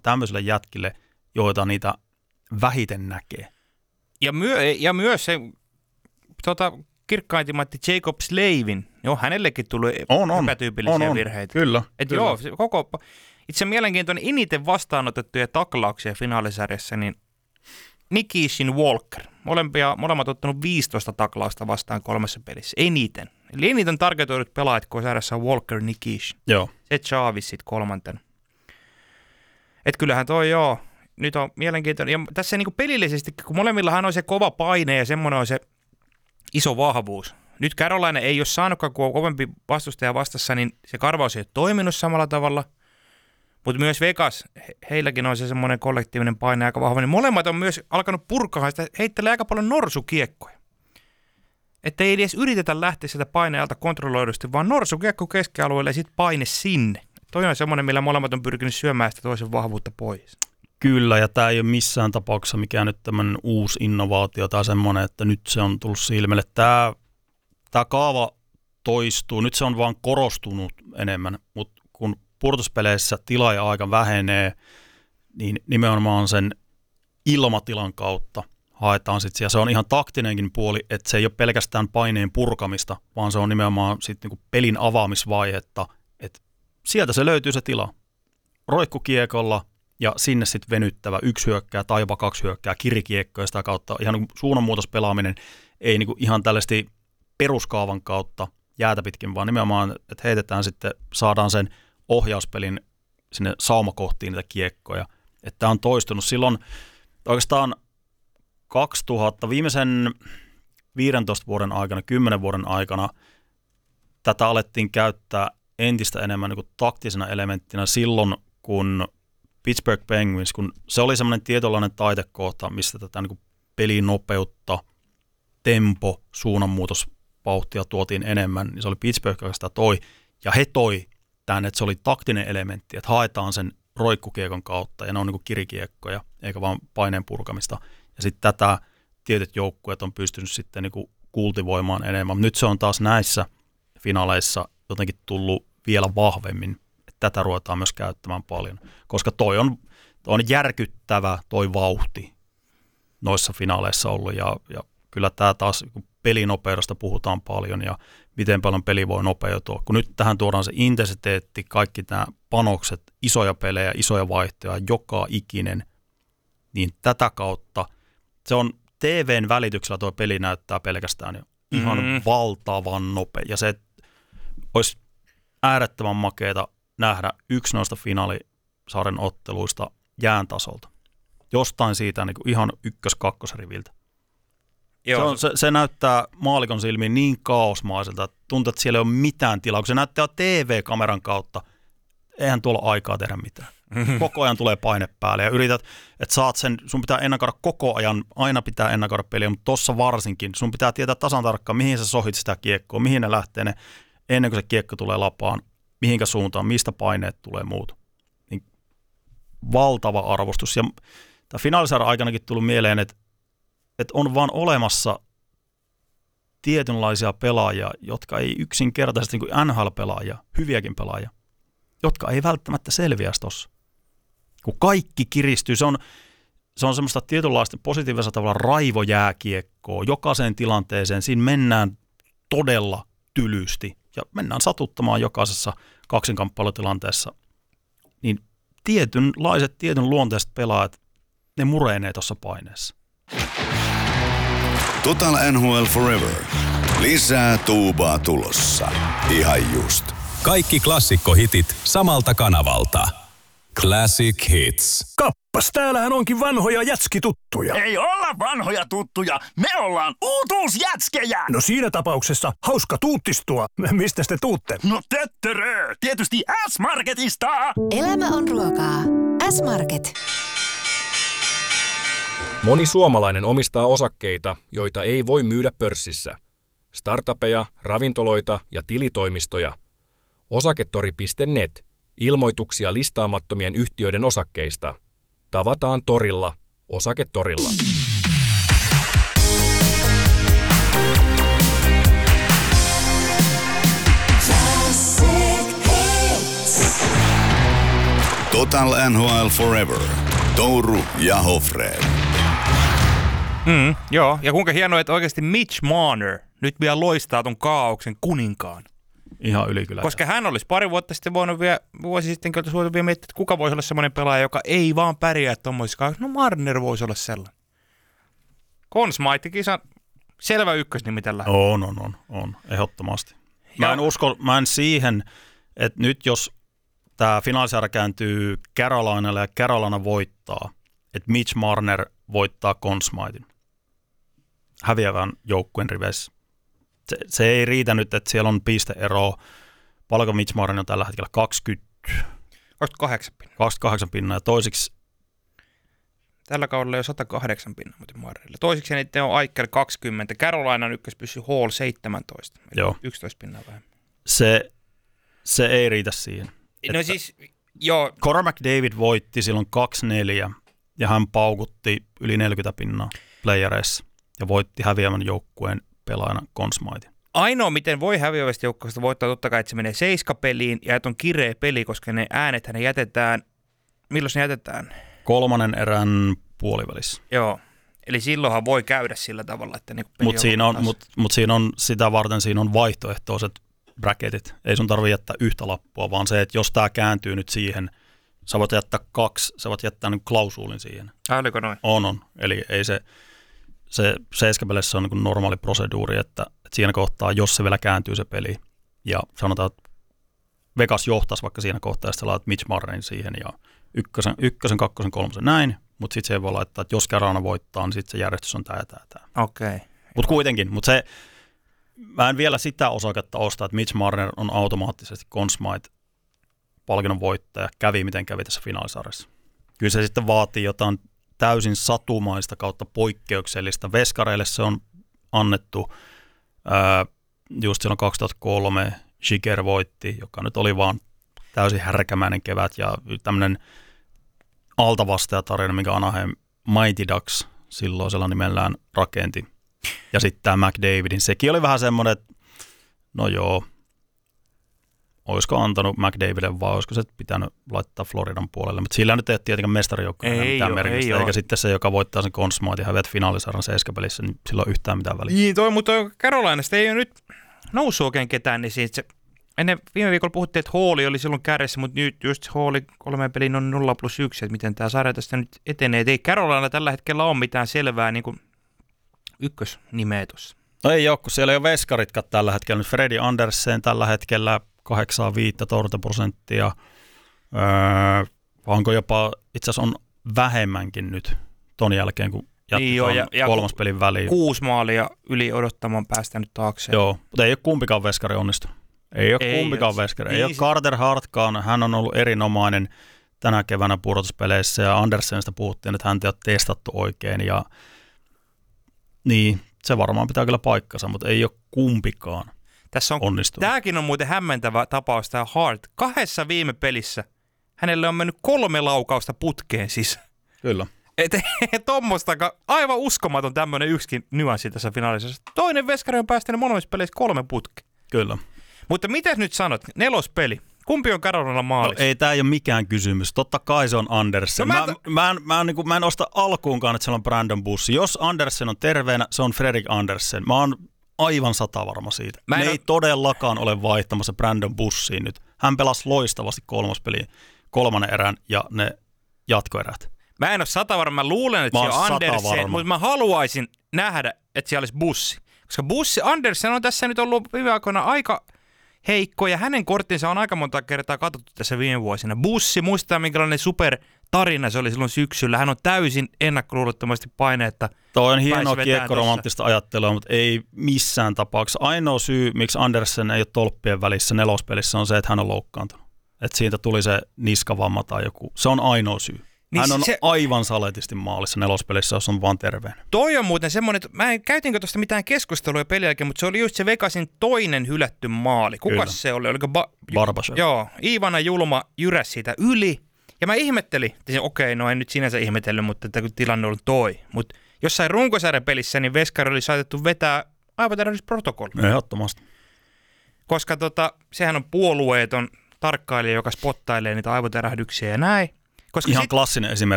tämmöisille jätkille, joita niitä vähiten näkee. Ja myös se kirkkain timatti Jacob Slavin, hänellekin tuli epätyypillisiä virheitä. Kyllä. Joo, itse mielenkiintoinen eniten vastaanotettuja taklauksia finaalisarjassa, niin Nikishin Walker. Molemmat ottanut 15 taklausta vastaan 3 pelissä. Eniten. Eli eniten targetoidut pelaajat, kun sarjassa on Walker, Nikish. Joo. Se Chavis sitten 3. Kyllähän toi nyt on mielenkiintoinen. Ja tässä niinku pelillisesti, kun molemmillahan on se kova paine ja semmoinen on se iso vahvuus. Nyt Carolina ei ole saanutkaan, kun on kovempi vastustaja vastassa, niin se karvaus ei ole toiminut samalla tavalla. Mutta myös Vegas, heilläkin on se semmoinen kollektiivinen paine aika vahva. Niin molemmat on myös alkanut purkaa sitä, heittelee aika paljon norsukiekkoja. Että ei edes yritetä lähteä sitä painealta kontrolloidusti, vaan norsukiekko keskialueelle ja sitten paine sinne. Toi on semmoinen, millä molemmat on pyrkinyt syömään sitä toisen vahvuutta pois. Kyllä, ja tämä ei ole missään tapauksessa mikään nyt tämmöinen uusi innovaatio tai semmoinen, että nyt se on tullut silmille. Tämä kaava toistuu, nyt se on vaan korostunut enemmän, mutta kun pudotuspeleissä tila ja aika vähenee, niin nimenomaan sen ilmatilan kautta haetaan sitten. Ja se on ihan taktinenkin puoli, että se ei ole pelkästään paineen purkamista, vaan se on nimenomaan sitten niinku pelin avaamisvaihetta, että sieltä se löytyy se tila. Roikkukiekolla ja sinne sitten venyttävä 1 hyökkää tai jopa 2 hyökkää kirikiekkoja sitä kautta. Ihan niin suunnanmuutospelaaminen ei niin ihan tällaisesti peruskaavan kautta jäätä pitkin, vaan nimenomaan, että heitetään sitten, saadaan sen ohjauspelin sinne saumakohtiin niitä kiekkoja. Että tämä on toistunut silloin oikeastaan 2000, viimeisen 15 vuoden aikana, 10 vuoden aikana tätä alettiin käyttää entistä enemmän niin kuin taktisena elementtinä silloin, kun Pittsburgh Penguins, kun se oli semmoinen tietynlainen taitekohta, mistä tätä niin kuin pelin nopeutta, tempo, suunnanmuutosvauhtia tuotiin enemmän, niin se oli Pittsburgh, joka sitä toi. Ja he toi tämän, että se oli taktinen elementti, että haetaan sen roikkukiekon kautta, ja ne on niin kuin kirikiekkoja, eikä vaan paineen purkamista. Ja sitten tätä tietyt joukkueet on pystynyt sitten niin kuin kultivoimaan enemmän. Nyt se on taas näissä finaaleissa jotenkin tullut vielä vahvemmin, että tätä ruvetaan myös käyttämään paljon, koska toi on järkyttävä toi vauhti noissa finaaleissa ollut, ja kyllä tämä taas pelinopeudesta puhutaan paljon, ja miten paljon peli voi nopeutua. Kun nyt tähän tuodaan se intensiteetti, kaikki nämä panokset, isoja pelejä, isoja vaihtoja, joka ikinen, niin tätä kautta se on TVn välityksellä tuo peli näyttää pelkästään jo ihan valtavan nopea. Ja se olisi äärettömän makeata nähdä yksi noista finaalisarjan otteluista jään tasolta. Jostain siitä niin kuin ihan ykkös-kakkosriviltä. Se näyttää maalikon silmiin niin kaosmaiselta, että tuntuu, että siellä ei ole mitään tilaa. Kun se näyttää TV-kameran kautta, eihän tuolla aikaa tehdä mitään. Koko ajan tulee paine päälle ja yrität, että saat sen, sun pitää ennakoida koko ajan, aina pitää ennakoida peliä, mutta tossa varsinkin sun pitää tietää tasan tarkkaan, mihin sä sohit sitä kiekkoa, mihin ne lähtee ne, ennen kuin se kiekko tulee lapaan, mihinkä suuntaan, mistä paineet tulee muut. Niin valtava arvostus. Ja tämä finaalisarjan aikanakin tullut mieleen, että on vaan olemassa tietynlaisia pelaajia, jotka ei yksinkertaisesti niin kuin NHL-pelaajia, hyviäkin pelaajia, jotka ei välttämättä selviäisi tuossa. Kun kaikki kiristyy, se on semmoista tietynlaista positiivisella tavalla raivojääkiekkoa jokaiseen tilanteeseen. Siinä mennään todella tylysti ja mennään satuttamaan jokaisessa kaksinkamppailutilanteessa. Niin tietynlaiset, tietyn luonteiset pelaajat, ne murenee tuossa paineessa. Total NHL Forever. Lisää tuubaa tulossa. Ihan just. Kaikki klassikkohitit samalta kanavalta. Classic Hits. Kappas, täällähän onkin vanhoja jätskituttuja. Ei olla vanhoja tuttuja, me ollaan uutuusjätskejä. No siinä tapauksessa hauska tuuttistua. Mistä te tuutte? No töttörö, tietysti S-Marketista. Elämä on ruokaa. S-Market. Moni suomalainen omistaa osakkeita, joita ei voi myydä pörssissä. Startupeja, ravintoloita ja tilitoimistoja. Osaketori.net. Ilmoituksia listaamattomien yhtiöiden osakkeista. Tavataan torilla. Osaketorilla. Total NHL Forever. Touru ja Hofred. Joo, ja kuinka hienoa, että oikeasti Mitch Marner nyt vielä loistaa ton kaaoksen kuninkaan. Ihan ylikylä. Koska hän olisi pari vuotta sitten voinut vielä, vuosi sitten voinut vielä miettiä, että kuka voisi olla semmoinen pelaaja, joka ei vaan pärjää tuommoisissa. No Marner voisi olla sellainen. Conn Smythe-kisa, selvä ykkösnimi tällä. On, ehdottomasti. Mä en siihen, että nyt jos tämä finaalisarja kääntyy Carolinalle ja Carolina voittaa, että Mitch Marner voittaa Conn Smythen häviävän joukkueen riveissä. Se ei riitä nyt, että siellä on pisteero. Paljonko Mitch Marner on tällä hetkellä? 28 pinnaa. 28 pinnaa ja toisiksi Tällä kaudella jo 108 pinnaa muuten Marnerille. Toisiksi niitä on Eichel 20. Carolinan ykkös pysyy Hall 17. Eli Joo. 11 pinnaa vähemmän. Se ei riitä siihen. No siis, joo. Connor McDavid voitti silloin 2-4 ja hän paukutti yli 40 pinnaa playereissa ja voitti häviävän joukkueen pelaajana Conn Smythen. Ainoa, miten voi häviävästä joukkueesta voittaa totta kai, että se menee 7-peliin ja että on kireä peli, koska ne äänet ne jätetään. Milloin ne jätetään? 3. erän puolivälissä. Joo. Eli silloinhan voi käydä sillä tavalla, että niin Mutta siinä on sitä varten siinä on vaihtoehtoiset bracketit. Ei sun tarvitse jättää yhtä lappua, vaan se, että jos tämä kääntyy nyt siihen, sä voit jättää 2, sä voit jättää nyt klausuulin siihen. Oliko noin? On. Eli ei se 7-pelissä on niin kuin normaali proseduuri, että siinä kohtaa, jos se vielä kääntyy se peli, ja sanotaan, että Vegas johtaisi vaikka siinä kohtaa, ja sitten laitat Mitch Marnerin siihen, ja ykkösen, 2, 3 näin, mutta sitten se voi laittaa, että jos Carolina voittaa, niin sitten se järjestys on tämä. Okei. Mutta kuitenkin, mä en vielä sitä osaketta osta, että Mitch Marner on automaattisesti Conn Smythe-palkinnon voittaja, kävi miten kävi tässä finaalisarjassa. Kyllä se sitten vaatii jotain täysin satumaista kautta poikkeuksellista. Veskareille se on annettu, just silloin 2003 Shiger voitti, joka nyt oli vaan täysin härkämäinen kevät ja tämmöinen altavastajatarina, minkä Anaheim Mighty Ducks silloisella nimellään rakenti. Ja sitten tämä McDavidin, sekin oli vähän semmoinen, että no joo, olisiko antanut McDavidille vai olisiko se pitänyt laittaa Floridan puolelle, mutta sillä nyt ei ole tietenkään mestarijoukkoja mitään merkitystä, eikä sitten se, joka voittaa sen Conn Smythen ja häviät finaalisarjan 7-pelissä, niin sillä on yhtään mitään väliä. Niin, mutta Carolinasta ei ole nyt noussut oikein ketään, niin siitä ennen viime viikolla puhuttiin, että Halli oli silloin kärjessä, mutta nyt just Halli 3 pelin on 0+1, että miten tämä sarja tästä nyt etenee. Et ei Carolina tällä hetkellä ole mitään selvää niin kuin ykkösnimeä tuossa. No ei ole, kun siellä ei ole veskaritkaan tällä hetkellä. Nyt Fredi Andersen tällä hetkellä 8,5 torjuntaprosenttia. Onko jopa, itse asiassa on vähemmänkin nyt ton jälkeen, kun jätti niin kolmas pelin väliin. 6 maalia yli odottaman päästä nyt taakse. Joo, mutta ei ole kumpikaan veskari onnistunut. Ei ole kumpikaan veskari. Ei ole Carter Hartkaan. Hän on ollut erinomainen tänä keväänä pudotuspeleissä ja Andersenista puhuttiin, että häntä ei ole testattu oikein. Ja niin, se varmaan pitää kyllä paikkansa, mutta ei ole kumpikaan onnistunut. Tämäkin on muuten hämmentävä tapaus, tämä Hart. 2 viime pelissä hänelle on mennyt 3 laukausta putkeen siis. Kyllä. Tuommoista aivan uskomaton tämmöinen yksikin nyanssi tässä finaalisessa. Toinen veskari on päästänyt molemmissa peleissä 3 putkeen. Kyllä. Mutta mitä nyt sanot? 4. peli. Kumpi on Carolinalla maalissa? No, ei tämä ole mikään kysymys. Totta kai se on Andersen. No, mä en osta alkuunkaan, että se on Brandon Bussi. Jos Andersen on terveenä, se on Fredrik Andersen. Mä oon aivan satavarma siitä. Ne ei todellakaan ole vaihtamassa Brandon Bussiin nyt. Hän pelasi loistavasti 3. peliin, 3. erän ja ne jatkoerät. Mä en ole satavarma. Mä luulen, että se on Andersen, mutta mä haluaisin nähdä, että siellä olisi Bussi. Koska Andersen on tässä nyt ollut viime aikoina aika heikko, ja hänen korttinsa on aika monta kertaa katsottu tässä viime vuosina. Bussi, muistaa minkälainen supertarina se oli silloin syksyllä. Hän on täysin ennakkoluulottomasti paineetta. Toi on hienoa kiekkoromanttista ajattelua, mutta ei missään tapauksessa. Ainoa syy, miksi Andersen ei ole tolppien välissä 4. pelissä, on se, että hän on loukkaantunut. Että siitä tuli se niskavamma tai joku. Se on ainoa syy. Niin hän on aivan saletisti maalissa 4. pelissä, jos on vaan terveen. Toi on muuten semmoinen, että mä en käytinkö tuosta mitään keskustelua pelin jälkeen, mutta se oli just se Vegasin toinen hylätty maali. Kukas se oli? Oliko Barbashev. Joo, Ivana Julma jyräsi siitä yli. Ja mä ihmettelin, että okei, no en nyt sinänsä ihmetellyt, mutta että kun tilanne oli toi. Mutta jossain runkosarjan pelissä, niin veskari oli saatettu vetää aivan täydellistä protokollaa. Ehdottomasti. Koska sehän on puolueeton tarkkailija, joka spottailee niitä aivotärähdyksiä ja näin. Koska Ihan klassinen esimerkki